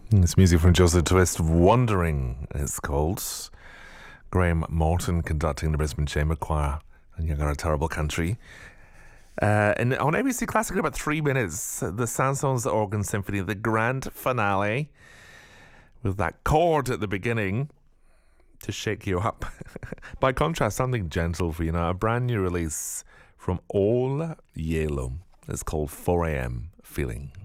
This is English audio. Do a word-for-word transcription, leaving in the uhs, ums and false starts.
It's music from Joseph Twist. Wandering it's called. Graham Morton conducting the Brisbane Chamber Choir. And you got a terrible country. Uh, and on A B C Classic in about three minutes, the Saint-Saëns Organ Symphony, the grand finale, with that chord at the beginning to shake you up. By contrast, something gentle for you now. A brand new release from All Yellow. It's called four a.m. Feeling.